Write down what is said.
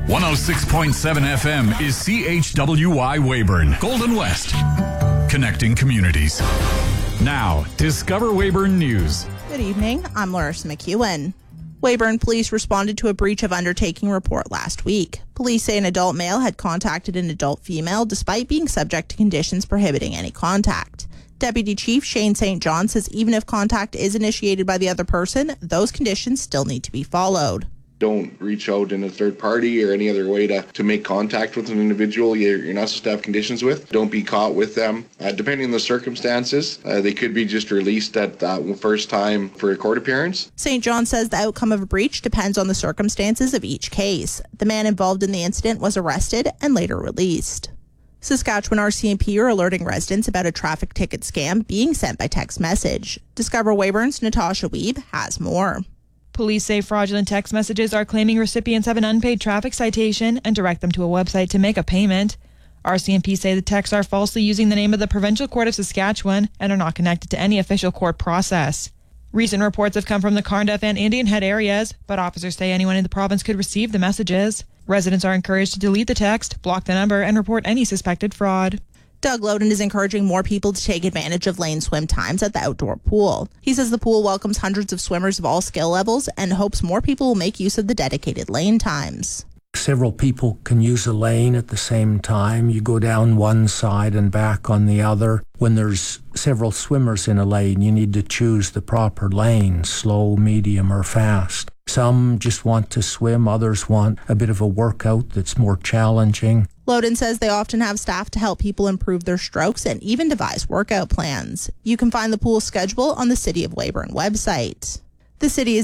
106.7 FM is CHWY Weyburn, Golden West, connecting communities. Now, Discover Weyburn News. Good evening, I'm Larissa McEwen. Weyburn police responded to a breach of undertaking report last week. Police say an adult male had contacted an adult female despite being subject to conditions prohibiting any contact. Deputy Chief Shane St. John says even if contact is initiated by the other person, those conditions still need to be followed. Don't reach out in a third party or any other way to make contact with an individual you're not supposed to have conditions with. Don't be caught with them. Depending on the circumstances, they could be just released at that first time for a court appearance. St. John says the outcome of a breach depends on the circumstances of each case. The man involved in the incident was arrested and later released. Saskatchewan RCMP are alerting residents about a traffic ticket scam being sent by text message. Discover Weyburn's Natasha Weeb has more. Police say fraudulent text messages are claiming recipients have an unpaid traffic citation and direct them to a website to make a payment. RCMP say the texts are falsely using the name of the Provincial Court of Saskatchewan and are not connected to any official court process. Recent reports have come from the Carnduff and Indian Head areas, but officers say anyone in the province could receive the messages. Residents are encouraged to delete the text, block the number, and report any suspected fraud. Doug Loden is encouraging more people to take advantage of lane swim times at the outdoor pool. He says the pool welcomes hundreds of swimmers of all skill levels and hopes more people will make use of the dedicated lane times. Several people can use a lane at the same time. You go down one side and back on the other. When there's several swimmers in a lane, you need to choose the proper lane, slow, medium, or fast. Some just want to swim, others want a bit of a workout that's more challenging. Loden says they often have staff to help people improve their strokes and even devise workout plans. You can find the pool schedule on the City of Weyburn website. The city is